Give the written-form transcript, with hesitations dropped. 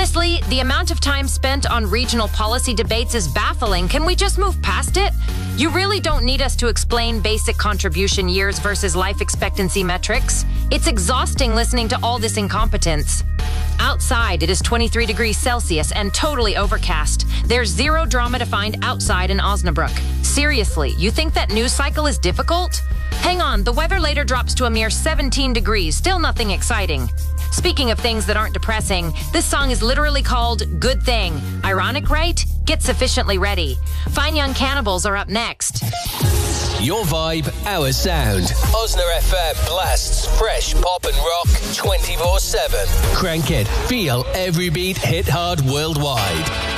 Honestly, the amount of time spent on regional policy debates is baffling. Can we just move past it? You really don't need us to explain basic contribution years versus life expectancy metrics. It's exhausting listening to all this incompetence. Outside, it is 23 degrees Celsius and totally overcast. There's zero drama to find outside in Osnabrück. Seriously, you think that news cycle is difficult? Hang on, the weather later drops to a mere 17 degrees, still nothing exciting. Speaking of things that aren't depressing, this song is literally called Good Thing. Ironic, right? Get sufficiently ready. Fine Young Cannibals are up next. Your vibe, our sound. Osner FM blasts fresh pop and rock 24/7. Crank it, feel every beat, hit hard worldwide.